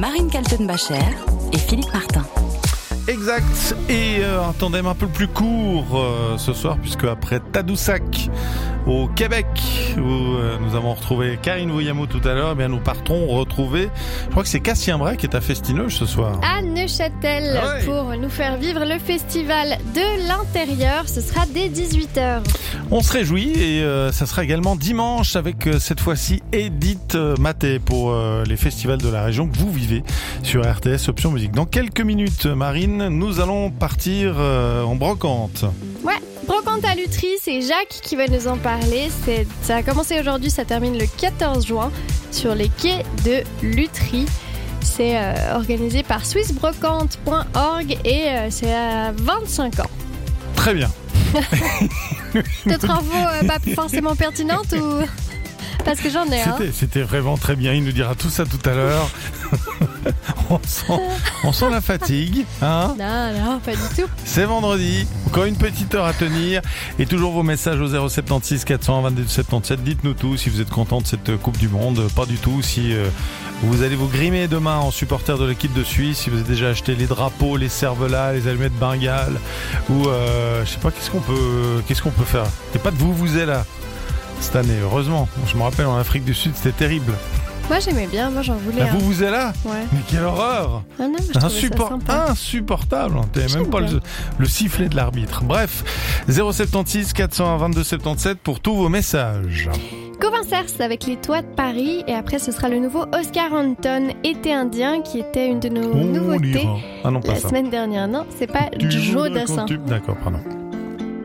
Marine Kaltenbacher et Philippe Martin. Exact, et un tandem un peu plus court ce soir, puisque après Tadoussac au Québec, où nous avons retrouvé Karine Vouillamot tout à l'heure, eh bien nous partons retrouver, je crois que c'est Cassien Bray qui est à Festinoge ce soir. À Neuchâtel, pour nous faire vivre le festival de l'intérieur, ce sera dès 18h. On se réjouit, et ça sera également dimanche avec cette fois-ci Edith Maté pour les festivals de la région que vous vivez sur RTS Option Musique. Dans quelques minutes, Marine, nous allons partir en brocante. Ouais, brocante à Lutry, c'est Jacques qui va nous en parler. Ça a commencé aujourd'hui, ça termine le 14 juin sur les quais de Lutry. C'est organisé par swissbrocante.org et c'est à 25 ans. Très bien. D'autres infos pas forcément pertinentes ou... Parce que j'en ai C'était vraiment très bien, il nous dira tout ça tout à l'heure. on sent la fatigue, hein? Non, pas du tout. C'est vendredi, encore une petite heure à tenir. Et toujours vos messages au 076 400 22 77. Dites-nous tout si vous êtes content de cette Coupe du Monde. Pas du tout si vous allez vous grimer demain en supporter de l'équipe de Suisse. Si vous avez déjà acheté les drapeaux, les cervelas, les allumettes bengales. Ou je sais pas, qu'est-ce qu'on peut faire? Il n'y a pas de vous-vous-êtes là cette année, heureusement. Je me rappelle en Afrique du Sud, c'était terrible. Moi j'aimais bien, moi j'en voulais. Vous êtes là? Ouais. Mais quelle horreur! Ah non, je trouvais ça sympa. Insupportable. T'avais même pas le sifflet de l'arbitre. Bref, 076 401 22 77 pour tous vos messages. Gauvin Cers avec les toits de Paris, et après ce sera le nouveau Oscar Anton, Été indien, qui était une de nos nouveautés Ah non, pas la ça. semaine dernière. Non, c'est pas Joe Dassin. D'accord, pardon.